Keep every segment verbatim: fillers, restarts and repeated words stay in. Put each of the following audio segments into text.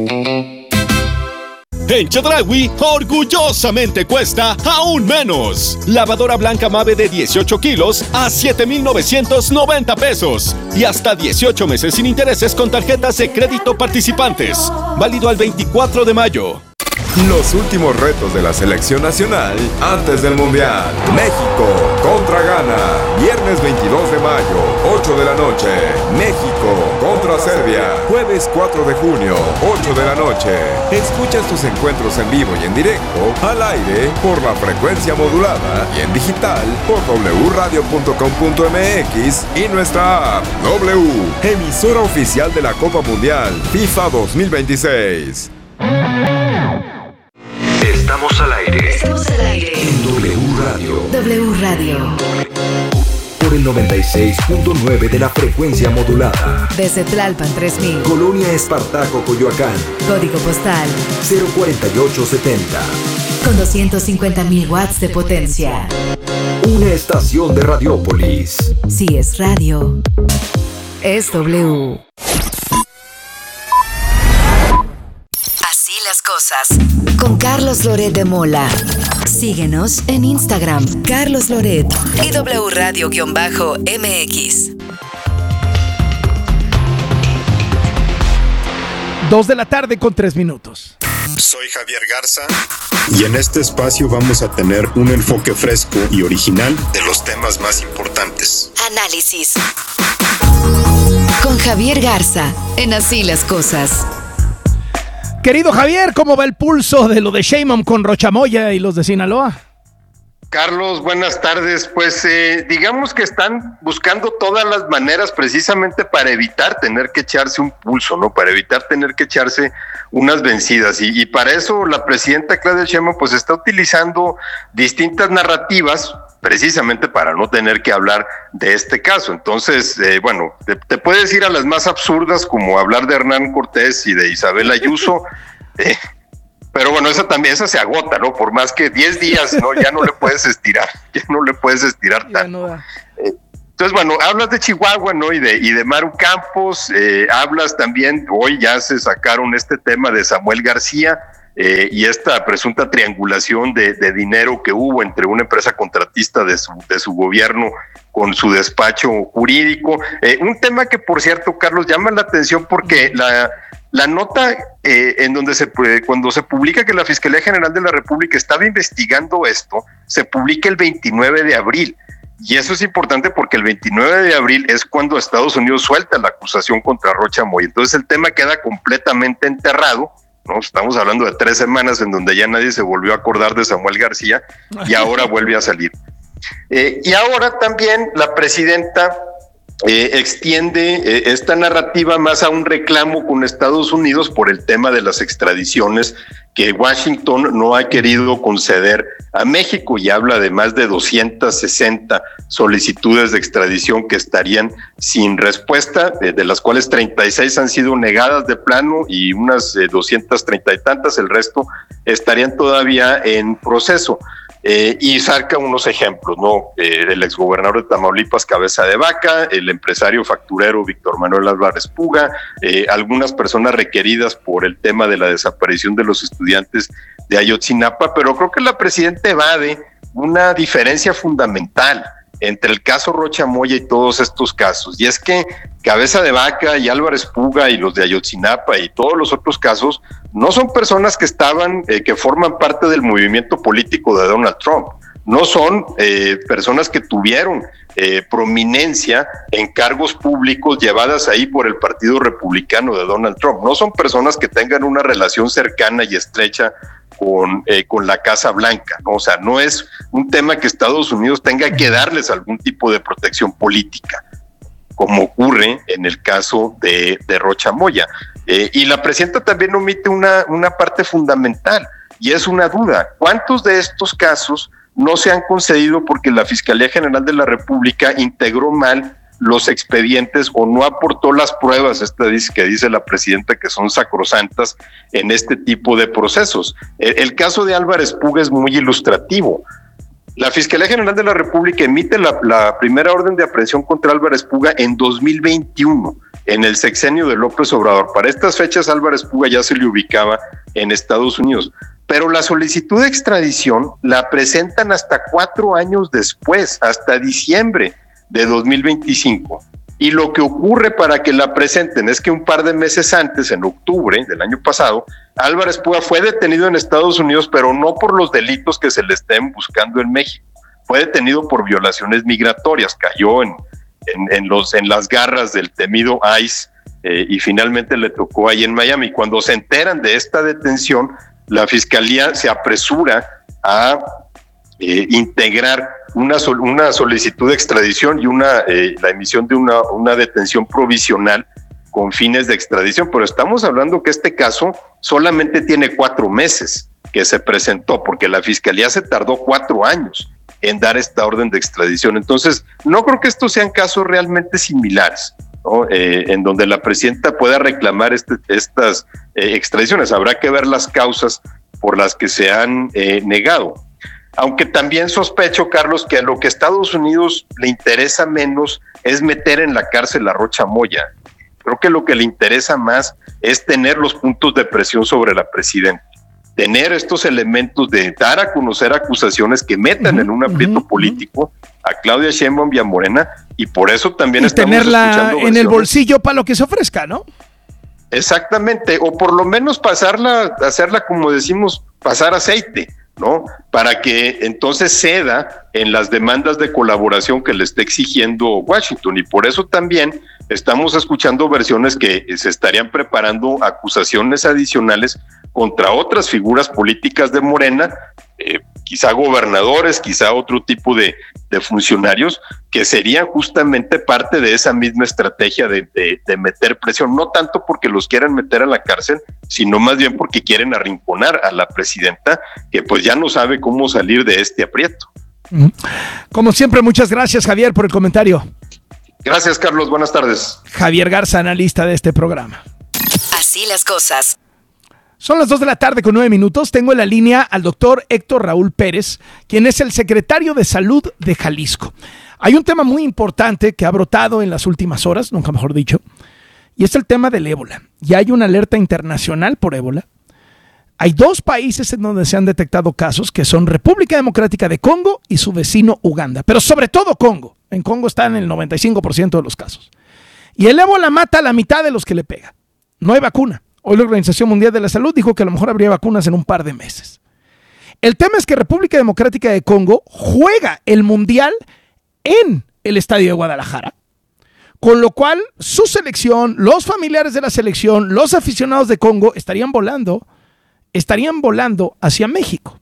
En Chedraui, orgullosamente cuesta aún menos. Lavadora blanca Mave de dieciocho kilos a siete mil novecientos noventa pesos. Y hasta dieciocho meses sin intereses con tarjetas de crédito participantes. Válido al veinticuatro de mayo. Los últimos retos de la selección nacional antes del Mundial. México contra Ghana. Viernes veintidós de mayo, ocho de la noche. México contra Serbia. Jueves cuatro de junio, ocho de la noche. Escucha estos encuentros en vivo y en directo, al aire, por la frecuencia modulada y en digital por doble radio punto com punto m x y nuestra app. W, emisora oficial de la Copa Mundial FIFA dos mil veintiséis. Estamos al aire. Estamos al aire. En W Radio. W Radio. Por el noventa y seis punto nueve de la frecuencia modulada. Desde Tlalpan tres mil. Colonia Espartaco, Coyoacán. Código postal cero cuarenta y ocho setenta. Con doscientos cincuenta mil watts de potencia. Una estación de Radiópolis. Si es radio, es W. Así las cosas. Con Carlos Loret de Mola. Síguenos en Instagram, Carlos Loret y W Radio-M X. Dos de la tarde con tres minutos. Soy Javier Garza y en este espacio vamos a tener un enfoque fresco y original de los temas más importantes. Análisis. Con Javier Garza, en Así las cosas. Querido Javier, ¿cómo va el pulso de lo de Sheinbaum con Rochamoya y los de Sinaloa? Carlos, buenas tardes. Pues eh, digamos que están buscando todas las maneras precisamente para evitar tener que echarse un pulso, ¿no? Para evitar tener que echarse unas vencidas. Y, y para eso la presidenta Claudia Sheinbaum pues está utilizando distintas narrativas precisamente para no tener que hablar de este caso. Entonces, eh, bueno, te, te puedes ir a las más absurdas, como hablar de Hernán Cortés y de Isabel Ayuso, eh, pero bueno, esa también, esa se agota, ¿no? Por más que diez días, ¿no? Ya no le puedes estirar, ya no le puedes estirar tanto. No eh, entonces, bueno, hablas de Chihuahua, ¿no? Y de, y de Maru Campos, eh, hablas también, hoy ya se sacaron este tema de Samuel García, Eh, y esta presunta triangulación de, de dinero que hubo entre una empresa contratista de su, de su gobierno con su despacho jurídico. Eh, un tema que, por cierto, Carlos, llama la atención porque la, la nota eh, en donde se cuando se publica que la Fiscalía General de la República estaba investigando esto, se publica el veintinueve de abril. Y eso es importante porque el veintinueve de abril es cuando Estados Unidos suelta la acusación contra Rocha Moya. Entonces el tema queda completamente enterrado, ¿no? Estamos hablando de tres semanas en donde ya nadie se volvió a acordar de Samuel García y ahora vuelve a salir. Eh, y ahora también la presidenta eh, extiende eh, esta narrativa más a un reclamo con Estados Unidos por el tema de las extradiciones que Washington no ha querido conceder a México y habla de más de doscientas sesenta solicitudes de extradición que estarían sin respuesta, de, de las cuales treinta y seis han sido negadas de plano y unas eh, doscientas treinta y tantas, el resto estarían todavía en proceso. Eh, y saca unos ejemplos, ¿no? Eh, el exgobernador de Tamaulipas, Cabeza de Vaca, el empresario facturero Víctor Manuel Álvarez Puga, eh, algunas personas requeridas por el tema de la desaparición de los estudiantes de Ayotzinapa, pero creo que la presidenta evade una diferencia fundamental entre el caso Rocha Moya y todos estos casos, y es que Cabeza de Vaca y Álvarez Puga y los de Ayotzinapa y todos los otros casos no son personas que estaban, eh, que forman parte del movimiento político de Donald Trump, no son eh, personas que tuvieron eh, prominencia en cargos públicos llevadas ahí por el Partido Republicano de Donald Trump, no son personas que tengan una relación cercana y estrecha con, eh, con la Casa Blanca, ¿no? O sea, no es un tema que Estados Unidos tenga que darles algún tipo de protección política, como ocurre en el caso de, de Rocha Moya. Eh, y la presidenta también omite una, una parte fundamental, y es una duda. ¿Cuántos de estos casos no se han concedido porque la Fiscalía General de la República integró mal los expedientes o no aportó las pruebas, esta dice, que dice la presidenta que son sacrosantas en este tipo de procesos? El, el caso de Álvarez Puga es muy ilustrativo. La Fiscalía General de la República emite la, la primera orden de aprehensión contra Álvarez Puga en dos mil veintiuno, en el sexenio de López Obrador. Para estas fechas Álvarez Puga ya se le ubicaba en Estados Unidos, pero la solicitud de extradición la presentan hasta cuatro años después, hasta diciembre de dos mil veinticinco. Y lo que ocurre para que la presenten es que un par de meses antes, en octubre del año pasado, Álvarez Puga fue detenido en Estados Unidos, pero no por los delitos que se le estén buscando en México. Fue detenido por violaciones migratorias, cayó en, en, en, los, en las garras del temido ICE eh, y finalmente le tocó ahí en Miami. Cuando se enteran de esta detención, la Fiscalía se apresura a eh, integrar una, sol, una solicitud de extradición y una eh, la emisión de una, una detención provisional con fines de extradición, pero estamos hablando que este caso solamente tiene cuatro meses que se presentó, porque la Fiscalía se tardó cuatro años en dar esta orden de extradición. Entonces, no creo que estos sean casos realmente similares, ¿no? Eh, en donde la presidenta pueda reclamar este, estas eh, extradiciones. Habrá que ver las causas por las que se han eh, negado. Aunque también sospecho, Carlos, que a lo que a Estados Unidos le interesa menos es meter en la cárcel a Rocha Moya. Creo que lo que le interesa más es tener los puntos de presión sobre la presidenta, tener estos elementos de dar a conocer acusaciones que metan uh-huh, en un aprieto uh-huh, político a Claudia Sheinbaum y a Morena, y por eso también y estamos tenerla escuchando en el bolsillo para lo que se ofrezca, ¿no? Exactamente, o por lo menos pasarla, hacerla como decimos, pasar aceite, ¿no? Para que entonces ceda en las demandas de colaboración que le esté exigiendo Washington, y por eso también estamos escuchando versiones que se estarían preparando acusaciones adicionales contra otras figuras políticas de Morena, eh, quizá gobernadores, quizá otro tipo de, de funcionarios, que serían justamente parte de esa misma estrategia de, de, de meter presión, no tanto porque los quieran meter a la cárcel, sino más bien porque quieren arrinconar a la presidenta, que pues ya no sabe cómo salir de este aprieto. Como siempre, muchas gracias, Javier, por el comentario. Gracias, Carlos. Buenas tardes. Javier Garza, analista de este programa. Así las cosas. Son las dos de la tarde con nueve minutos. Tengo en la línea al doctor Héctor Raúl Pérez, quien es el secretario de Salud de Jalisco. Hay un tema muy importante que ha brotado en las últimas horas, nunca mejor dicho, y es el tema del ébola. Ya hay una alerta internacional por ébola. Hay dos países en donde se han detectado casos, que son República Democrática de Congo y su vecino Uganda, pero sobre todo Congo. En Congo están en el noventa y cinco por ciento de los casos. Y el ébola mata a la mitad de los que le pega. No hay vacuna. Hoy la Organización Mundial de la Salud dijo que a lo mejor habría vacunas en un par de meses. El tema es que República Democrática de Congo juega el Mundial en el Estadio de Guadalajara, con lo cual su selección, los familiares de la selección, los aficionados de Congo estarían volando, estarían volando hacia México.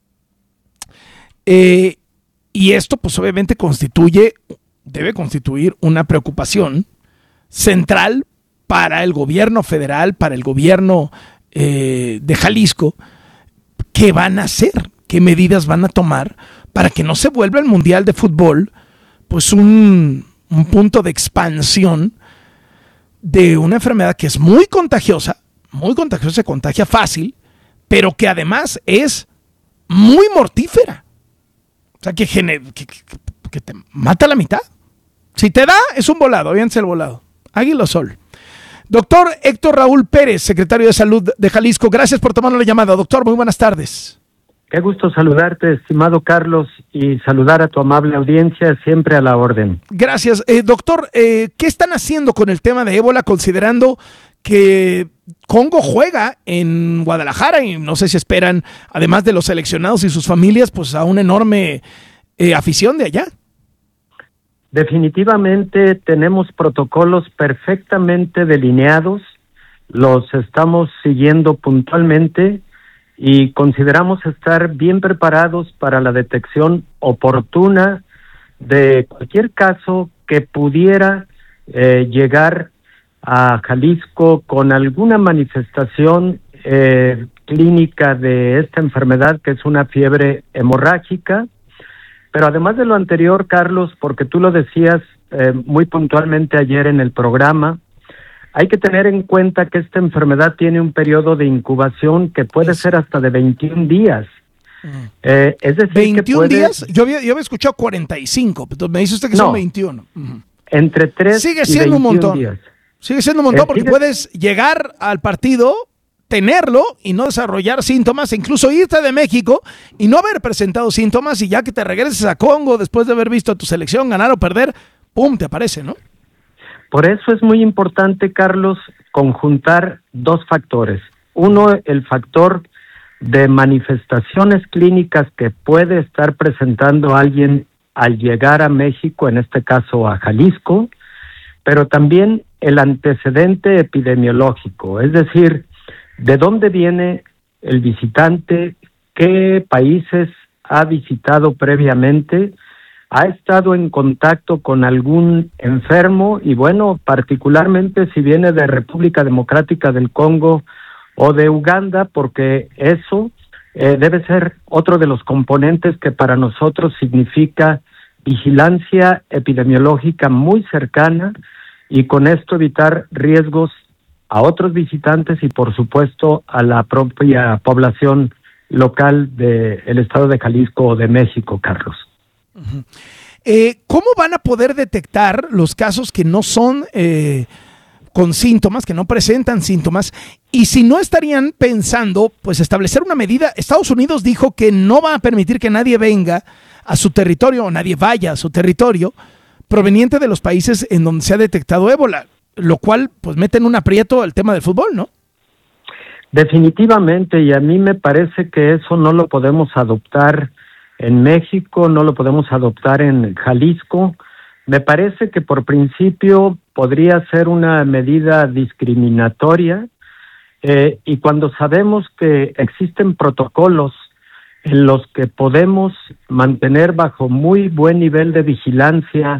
Eh, y esto pues obviamente constituye, debe constituir una preocupación central para el gobierno federal, para el gobierno eh, de Jalisco. ¿Qué van a hacer? ¿Qué medidas van a tomar para que no se vuelva el Mundial de Fútbol pues un, un punto de expansión de una enfermedad que es muy contagiosa, muy contagiosa, se contagia fácil, pero que además es muy mortífera? O sea, que, gener- que, que, que te mata a la mitad. Si te da, es un volado, fíjense el volado. Águila Sol. Doctor Héctor Raúl Pérez, secretario de Salud de Jalisco, gracias por tomar la llamada. Doctor, muy buenas tardes. Qué gusto saludarte, estimado Carlos, y saludar a tu amable audiencia, siempre a la orden. Gracias. Eh, doctor, eh, ¿qué están haciendo con el tema de ébola, considerando que Congo juega en Guadalajara y no sé si esperan, además de los seleccionados y sus familias, pues a una enorme eh, afición de allá? Definitivamente tenemos protocolos perfectamente delineados, los estamos siguiendo puntualmente y consideramos estar bien preparados para la detección oportuna de cualquier caso que pudiera eh, llegar a Jalisco con alguna manifestación eh, clínica de esta enfermedad, que es una fiebre hemorrágica. Pero además de lo anterior, Carlos, porque tú lo decías eh, muy puntualmente ayer en el programa, hay que tener en cuenta que esta enfermedad tiene un periodo de incubación que puede ser hasta de veintiún días. Eh, es decir, ¿veintiún que puede... días? Yo había, yo había escuchado cuarenta y cinco, pero me dice usted que no, son veintiuno. Uh-huh. Entre tres Sigue y siendo un montón. días. Sigue siendo un montón Eh, porque sigue- puedes llegar al partido, tenerlo y no desarrollar síntomas, e incluso irte de México y no haber presentado síntomas, y ya que te regreses a Congo después de haber visto a tu selección ganar o perder, ¡pum!, te aparece, ¿no? Por eso es muy importante, Carlos, conjuntar dos factores. Uno, el factor de manifestaciones clínicas que puede estar presentando alguien al llegar a México, en este caso a Jalisco, pero también el antecedente epidemiológico, es decir, de dónde viene el visitante, qué países ha visitado previamente, ha estado en contacto con algún enfermo y bueno, particularmente si viene de República Democrática del Congo o de Uganda, porque eso eh, debe ser otro de los componentes que para nosotros significa vigilancia epidemiológica muy cercana y con esto evitar riesgos a otros visitantes y por supuesto a la propia población local del estado de Jalisco o de México, Carlos. Uh-huh. Eh, ¿Cómo van a poder detectar los casos que no son eh, con síntomas, que no presentan síntomas? Y si no estarían pensando, pues establecer una medida. Estados Unidos dijo que no va a permitir que nadie venga a su territorio o nadie vaya a su territorio proveniente de los países en donde se ha detectado ébola, lo cual pues mete en un aprieto el tema del fútbol, ¿no? Definitivamente, y a mí me parece que eso no lo podemos adoptar en México, no lo podemos adoptar en Jalisco. Me parece que por principio podría ser una medida discriminatoria, eh, y cuando sabemos que existen protocolos en los que podemos mantener bajo muy buen nivel de vigilancia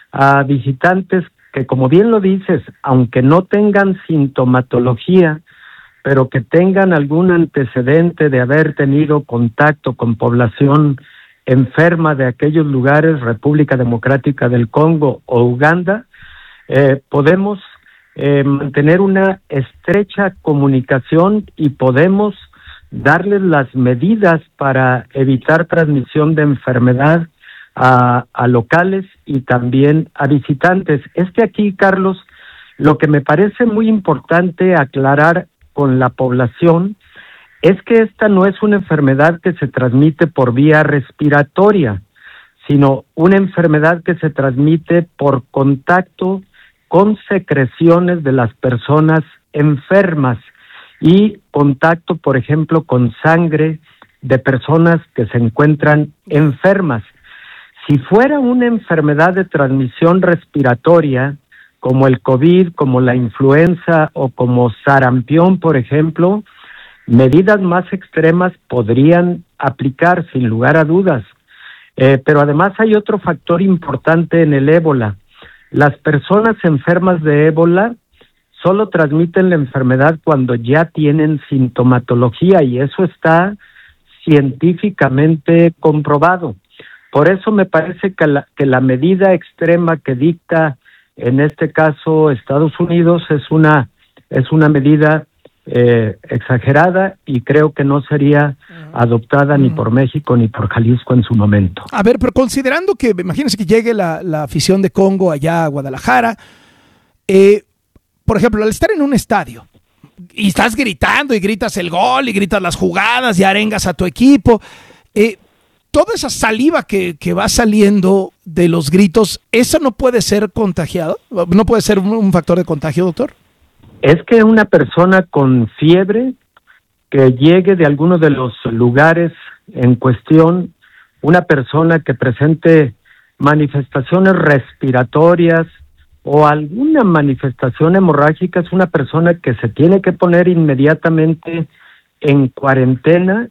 a visitantes que, como bien lo dices, aunque no tengan sintomatología, pero que tengan algún antecedente de haber tenido contacto con población enferma de aquellos lugares, República Democrática del Congo o Uganda, eh, podemos eh, mantener una estrecha comunicación y podemos darles las medidas para evitar transmisión de enfermedad a, a locales y también a visitantes. Es que aquí, Carlos, lo que me parece muy importante aclarar con la población es que esta no es una enfermedad que se transmite por vía respiratoria, sino una enfermedad que se transmite por contacto con secreciones de las personas enfermas y contacto, por ejemplo, con sangre de personas que se encuentran enfermas. Si fuera una enfermedad de transmisión respiratoria, como el COVID, como la influenza o como sarampión, por ejemplo, medidas más extremas podrían aplicar sin lugar a dudas. Eh, pero además hay otro factor importante en el ébola. Las personas enfermas de ébola solo transmiten la enfermedad cuando ya tienen sintomatología y eso está científicamente comprobado. Por eso me parece que la, que la medida extrema que dicta en este caso Estados Unidos es una es una medida eh, exagerada y creo que no sería adoptada ni por México ni por Jalisco en su momento. A ver, pero considerando que, imagínense que llegue la, la afición de Congo allá a Guadalajara, eh, por ejemplo, al estar en un estadio y estás gritando y gritas el gol y gritas las jugadas y arengas a tu equipo, eh, toda esa saliva que, que va saliendo de los gritos, ¿eso no puede ser contagiado? ¿No puede ser un, un factor de contagio, doctor? Es que una persona con fiebre que llegue de alguno de los lugares en cuestión, una persona que presente manifestaciones respiratorias o alguna manifestación hemorrágica, es una persona que se tiene que poner inmediatamente en cuarentena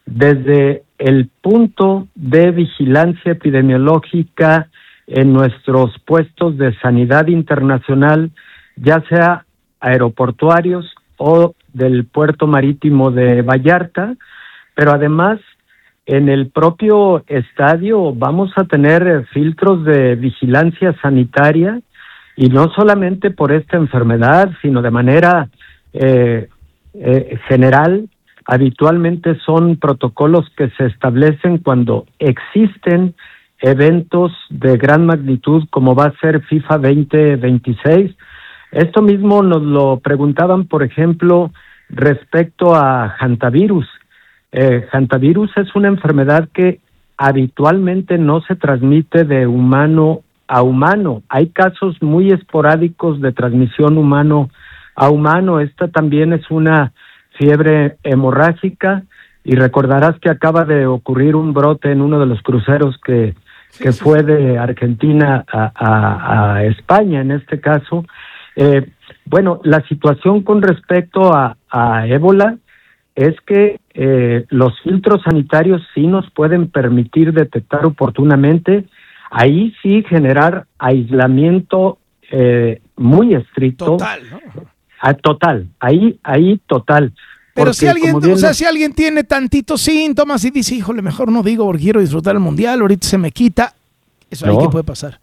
desde el punto de vigilancia epidemiológica en nuestros puestos de sanidad internacional, ya sea aeroportuarios o del puerto marítimo de Vallarta, pero además en el propio estadio vamos a tener filtros de vigilancia sanitaria y no solamente por esta enfermedad, sino de manera eh, eh, general. Habitualmente son protocolos que se establecen cuando existen eventos de gran magnitud como va a ser FIFA veinte veintiséis, Esto mismo nos lo preguntaban, por ejemplo, respecto a hantavirus. Eh, hantavirus es una enfermedad que habitualmente no se transmite de humano a humano. Hay casos muy esporádicos de transmisión humano a humano. Esta también es una fiebre hemorrágica, y recordarás que acaba de ocurrir un brote en uno de los cruceros que, sí, que sí, fue de Argentina a, a, a España, en este caso. Eh, bueno, la situación con respecto a, a ébola es que eh, los filtros sanitarios sí nos pueden permitir detectar oportunamente, ahí sí generar aislamiento eh, muy estricto. Total, ¿no? Ah, total, ahí, ahí total. Pero Porque, si alguien, bien, o sea, si alguien tiene tantitos síntomas y dice, híjole, mejor no digo porque quiero disfrutar el mundial, ahorita se me quita, eso no. ahí qué puede pasar.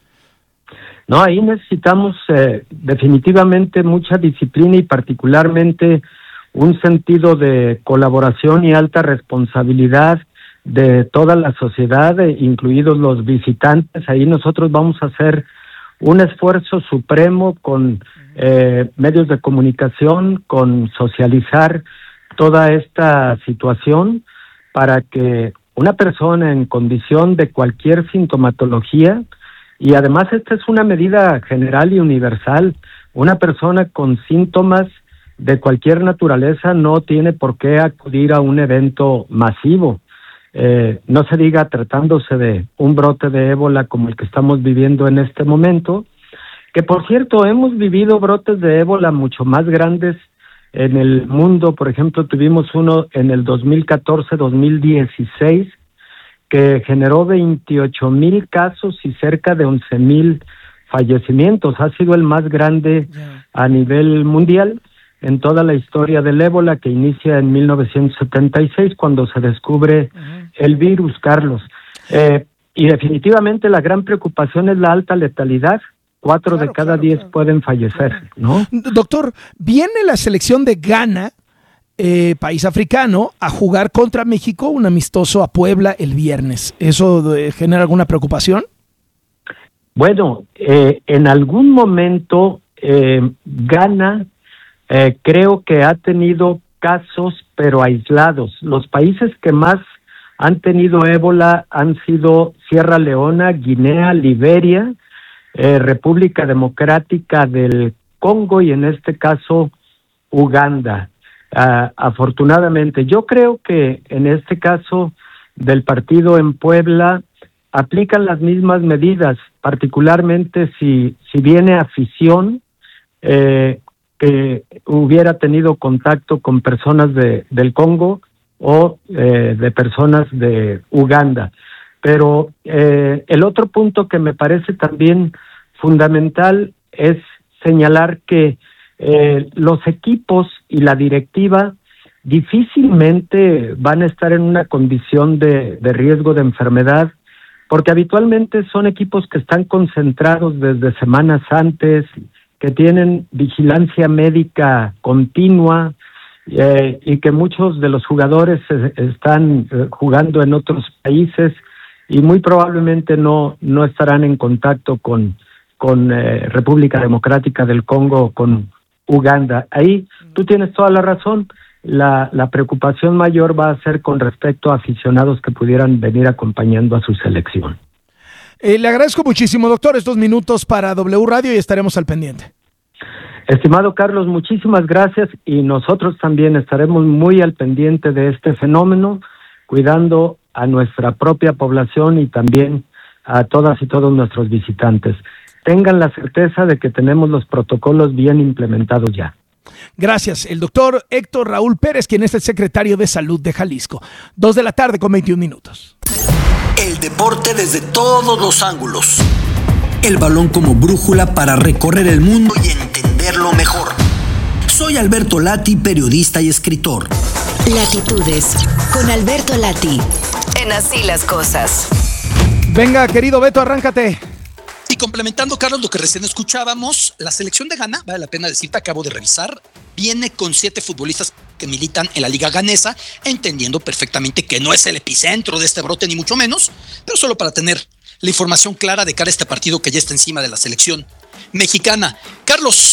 No, ahí necesitamos eh, definitivamente mucha disciplina y particularmente un sentido de colaboración y alta responsabilidad de toda la sociedad, eh, incluidos los visitantes. Ahí nosotros vamos a hacer un esfuerzo supremo con eh, medios de comunicación, con socializar toda esta situación para que una persona en condición de cualquier sintomatología, y además esta es una medida general y universal, una persona con síntomas de cualquier naturaleza no tiene por qué acudir a un evento masivo. Eh, no se diga tratándose de un brote de ébola como el que estamos viviendo en este momento, que por cierto hemos vivido brotes de ébola mucho más grandes en el mundo. Por ejemplo, tuvimos uno en el dos mil catorce dos mil dieciséis que generó veintiocho mil casos y cerca de once mil fallecimientos. Ha sido el más grande a nivel mundial en toda la historia del ébola, que inicia en mil novecientos setenta y seis cuando se descubre uh-huh. el virus, Carlos. Eh, y definitivamente la gran preocupación es la alta letalidad. Cuatro claro, de cada claro, diez claro. pueden fallecer, ¿no? Doctor, viene la selección de Ghana, eh, país africano, a jugar contra México, un amistoso a Puebla el viernes. ¿Eso eh, genera alguna preocupación? Bueno, eh, en algún momento eh, Ghana eh, creo que ha tenido casos, pero aislados. Los países que más han tenido ébola han sido Sierra Leona, Guinea, Liberia, Eh, República Democrática del Congo y en este caso Uganda. Uh, afortunadamente, yo creo que en este caso del partido en Puebla aplican las mismas medidas, particularmente si, si viene afición eh, que hubiera tenido contacto con personas de, del Congo o eh, de personas de Uganda. Pero eh, el otro punto que me parece también fundamental es señalar que eh, los equipos y la directiva difícilmente van a estar en una condición de, de riesgo de enfermedad, porque habitualmente son equipos que están concentrados desde semanas antes, que tienen vigilancia médica continua, eh, y que muchos de los jugadores eh, están eh, jugando en otros países y muy probablemente no, no estarán en contacto con, con eh, República Democrática del Congo o con Uganda. Ahí tú tienes toda la razón. La, la preocupación mayor va a ser con respecto a aficionados que pudieran venir acompañando a su selección. Eh, le agradezco muchísimo, doctor, estos minutos para W Radio y estaremos al pendiente. Estimado Carlos, muchísimas gracias, y nosotros también estaremos muy al pendiente de este fenómeno, cuidando a nuestra propia población y también a todas y todos nuestros visitantes. Tengan la certeza de que tenemos los protocolos bien implementados ya. Gracias. El doctor Héctor Raúl Pérez, quien es el secretario de Salud de Jalisco. Dos de la tarde con veintiún minutos. El deporte desde todos los ángulos. El balón como brújula para recorrer el mundo y entenderlo mejor. Soy Alberto Lati, periodista y escritor. Latitudes con Alberto Lati. En Así las Cosas. Venga, querido Beto, arráncate. Y complementando, Carlos, lo que recién escuchábamos, la selección de Ghana, vale la pena decirte, acabo de revisar, viene con siete futbolistas que militan en la liga ghanesa, entendiendo perfectamente que no es el epicentro de este brote, ni mucho menos, pero solo para tener la información clara de cara a este partido que ya está encima de la selección mexicana. Carlos,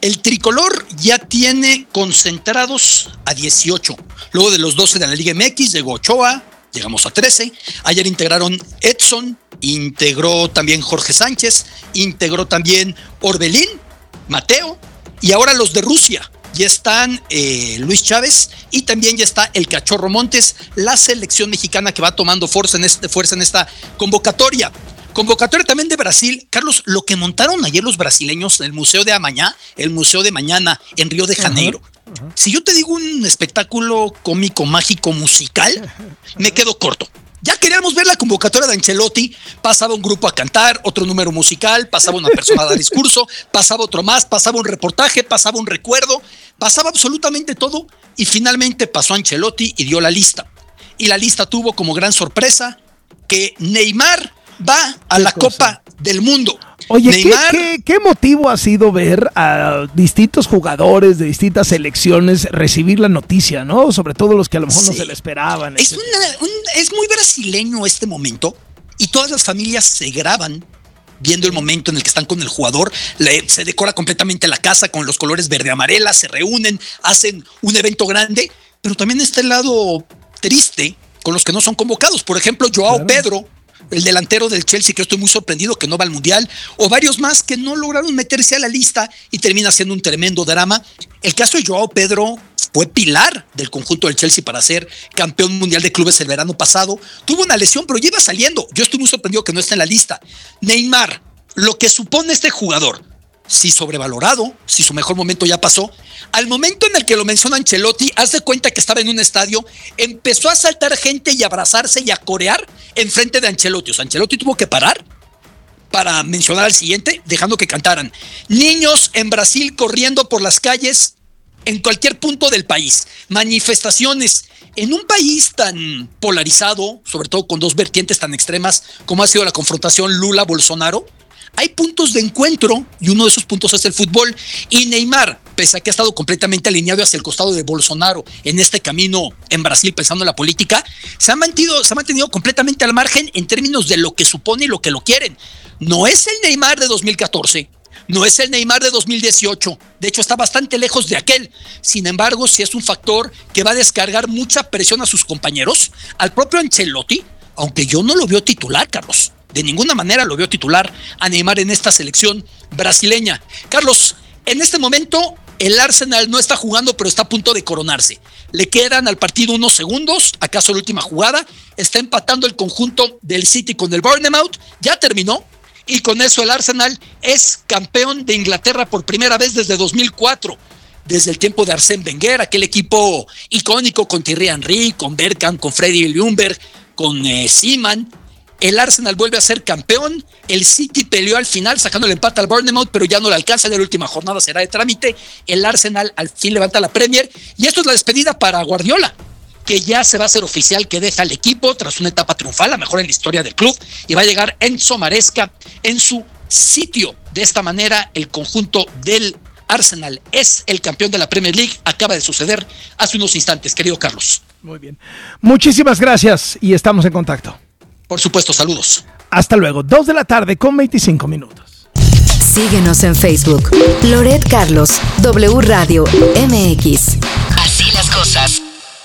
El tricolor ya tiene concentrados a dieciocho. Luego de los doce de la Liga M X llegó Ochoa, llegamos a trece. Ayer integraron Edson, integró también Jorge Sánchez, integró también Orbelín, Mateo, y ahora los de Rusia. Ya están eh, Luis Chávez y también ya está el Cachorro Montes, la selección mexicana que va tomando fuerza en, este, fuerza en esta convocatoria. Convocatoria también de Brasil. Carlos, lo que montaron ayer los brasileños en el Museo de Amañá, el Museo de Mañana en Río de Janeiro. Uh-huh, uh-huh. Si yo te digo un espectáculo cómico, mágico, musical, me quedo corto. Ya queríamos ver la convocatoria de Ancelotti, pasaba un grupo a cantar, otro número musical, pasaba una persona a dar discurso, pasaba otro más, pasaba un reportaje, pasaba un recuerdo, pasaba absolutamente todo y finalmente pasó Ancelotti y dio la lista. Y la lista tuvo como gran sorpresa que Neymar va a la Copa del Mundo. Oye, Neymar, ¿qué, qué, ¿qué motivo ha sido ver a distintos jugadores de distintas selecciones recibir la noticia, ¿no? Sobre todo los que a lo mejor sí. no se le esperaban. Es, una, un, es muy brasileño este momento y todas las familias se graban viendo el momento en el que están con el jugador. Le, se decora completamente la casa con los colores verde amarela, se reúnen, hacen un evento grande, pero también está el lado triste con los que no son convocados. Por ejemplo, Joao claro. Pedro, el delantero del Chelsea, que yo estoy muy sorprendido que no va al Mundial, o varios más que no lograron meterse a la lista y termina siendo un tremendo drama. El caso de Joao Pedro fue pilar del conjunto del Chelsea para ser campeón mundial de clubes el verano pasado. Tuvo una lesión, pero ya iba saliendo. Yo estoy muy sorprendido que no esté en la lista. Neymar, lo que supone este jugador, si sobrevalorado, si su mejor momento ya pasó, al momento en el que lo menciona Ancelotti, haz de cuenta que estaba en un estadio, empezó a saltar gente y a abrazarse y a corear enfrente de Ancelotti. O sea, Ancelotti tuvo que parar para mencionar al siguiente, dejando que cantaran. Niños en Brasil corriendo por las calles en cualquier punto del país. Manifestaciones en un país tan polarizado, sobre todo con dos vertientes tan extremas como ha sido la confrontación Lula-Bolsonaro. Hay puntos de encuentro y uno de esos puntos es el fútbol. Y Neymar, pese a que ha estado completamente alineado hacia el costado de Bolsonaro en este camino en Brasil pensando en la política, se ha mantenido, se ha mantenido completamente al margen en términos de lo que supone y lo que lo quieren. No es el Neymar de dos mil catorce, no es el Neymar de dos mil dieciocho, de hecho está bastante lejos de aquel. Sin embargo, sí es un factor que va a descargar mucha presión a sus compañeros, al propio Ancelotti, aunque yo no lo veo titular, Carlos. De ninguna manera lo veo titular a Neymar en esta selección brasileña. Carlos, en este momento el Arsenal no está jugando, pero está a punto de coronarse. Le quedan al partido unos segundos, acaso la última jugada. Está empatando el conjunto del City con el Bournemouth. Ya terminó. Y con eso el Arsenal es campeón de Inglaterra por primera vez desde dos mil cuatro. Desde el tiempo de Arsène Wenger, aquel equipo icónico con Thierry Henry, con Bergkamp, con Freddy Ljungberg, con eh, Seaman. El Arsenal vuelve a ser campeón. El City peleó al final sacando el empate al Bournemouth, pero ya no le alcanza. Ya la última jornada será de trámite. El Arsenal al fin levanta la Premier. Y esto es la despedida para Guardiola, que ya se va a hacer oficial que deja el equipo tras una etapa triunfal, la mejor en la historia del club. Y va a llegar Enzo Maresca en su sitio. De esta manera, el conjunto del Arsenal es el campeón de la Premier League. Acaba de suceder hace unos instantes, querido Carlos. Muy bien. Muchísimas gracias y estamos en contacto. Por supuesto, saludos. Hasta luego, dos de la tarde con veinticinco minutos. Síguenos en Facebook, Loret Carlos, W Radio M X. Así las cosas.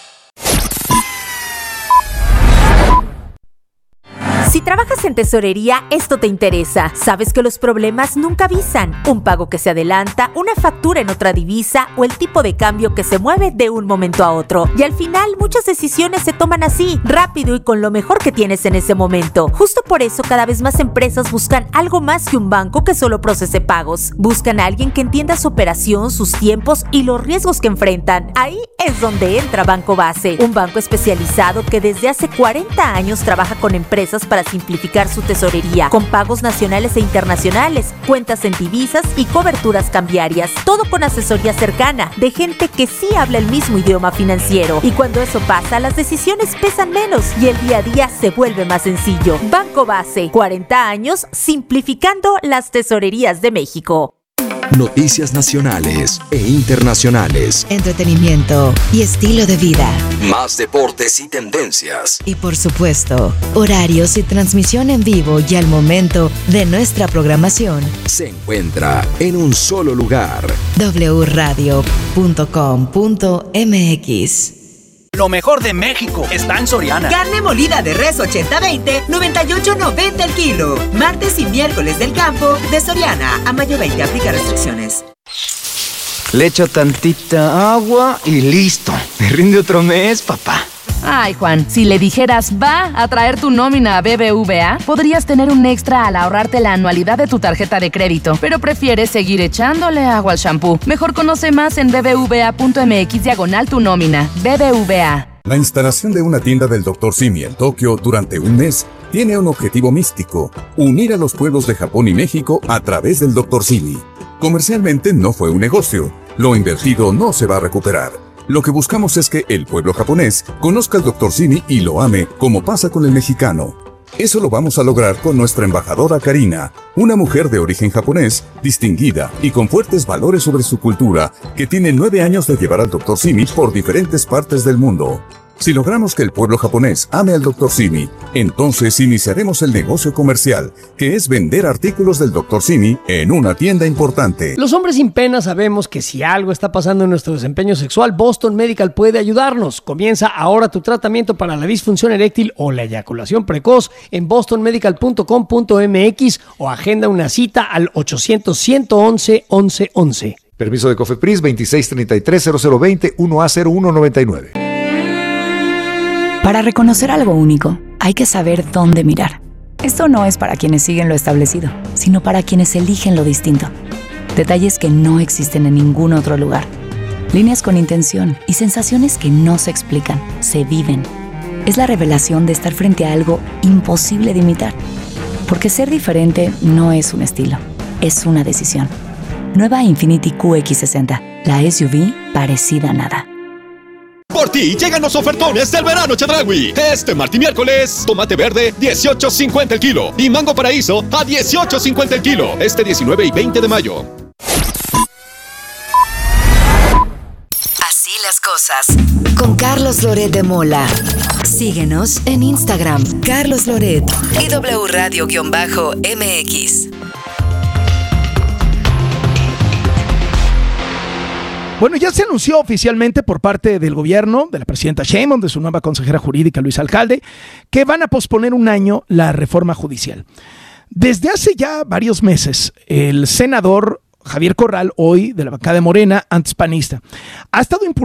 Si trabajas en tesorería, esto te interesa. Sabes que los problemas nunca avisan. Un pago que se adelanta, una factura en otra divisa o el tipo de cambio que se mueve de un momento a otro. Y al final, muchas decisiones se toman así, rápido y con lo mejor que tienes en ese momento. Justo por eso, cada vez más empresas buscan algo más que un banco que solo procese pagos. Buscan a alguien que entienda su operación, sus tiempos y los riesgos que enfrentan. Ahí es donde entra Banco Base, un banco especializado que desde hace cuarenta años trabaja con empresas para simplificar su tesorería, con pagos nacionales e internacionales, cuentas en divisas y coberturas cambiarias. Todo con asesoría cercana, de gente que sí habla el mismo idioma financiero. Y cuando eso pasa, las decisiones pesan menos y el día a día se vuelve más sencillo. Banco Base, cuarenta años simplificando las tesorerías de México. Noticias nacionales e internacionales. Entretenimiento y estilo de vida. Más deportes y tendencias. Y por supuesto, horarios y transmisión en vivo y al momento de nuestra programación. Se encuentra en un solo lugar. doble u radio punto com punto m x. Lo mejor de México está en Soriana. Carne molida de res ochenta veinte, noventa y ocho noventa el kilo. Martes y miércoles del campo de Soriana. A mayo veinte, aplica restricciones. Le echo tantita agua y listo. Me rinde otro mes, papá. Ay, Juan, si le dijeras va a traer tu nómina a B B V A, podrías tener un extra al ahorrarte la anualidad de tu tarjeta de crédito, pero prefieres seguir echándole agua al shampoo. Mejor conoce más en bbva.mx diagonal tu nómina. B B V A. La instalación de una tienda del doctor Simi en Tokio durante un mes tiene un objetivo místico: unir a los pueblos de Japón y México a través del doctor Simi. Comercialmente no fue un negocio. Lo invertido no se va a recuperar. Lo que buscamos es que el pueblo japonés conozca al doctor Simi y lo ame, como pasa con el mexicano. Eso lo vamos a lograr con nuestra embajadora Karina, una mujer de origen japonés, distinguida y con fuertes valores sobre su cultura, que tiene nueve años de llevar al doctor Simi por diferentes partes del mundo. Si logramos que el pueblo japonés ame al doctor Simi, entonces iniciaremos el negocio comercial, que es vender artículos del doctor Simi en una tienda importante. Los hombres sin pena sabemos que si algo está pasando en nuestro desempeño sexual, Boston Medical puede ayudarnos. Comienza ahora tu tratamiento para la disfunción eréctil o la eyaculación precoz en boston medical punto com punto m x o agenda una cita al ochocientos, ciento once, once once. Permiso de Cofepris veintiséis treinta y tres, cero cero veinte, uno A cero uno noventa y nueve. Para reconocer algo único, hay que saber dónde mirar. Esto no es para quienes siguen lo establecido, sino para quienes eligen lo distinto. Detalles que no existen en ningún otro lugar. Líneas con intención y sensaciones que no se explican, se viven. Es la revelación de estar frente a algo imposible de imitar. Porque ser diferente no es un estilo, es una decisión. Nueva Infiniti Q X sesenta, la S U V parecida a nada. Por ti llegan los ofertones del verano Chedraui. Este martes y miércoles, tomate verde dieciocho cincuenta el kilo y mango paraíso a dieciocho cincuenta el kilo. Este diecinueve y veinte de mayo. Así las cosas. Con Carlos Loret de Mola. Síguenos en Instagram, Carlos Loret y W Radio-M X. Bueno, ya se anunció oficialmente por parte del gobierno, de la presidenta Sheinbaum, de su nueva consejera jurídica Luis Alcalde, que van a posponer un año la reforma judicial. Desde hace ya varios meses, el senador Javier Corral, hoy de la bancada de Morena, antes panista, ha estado impulsando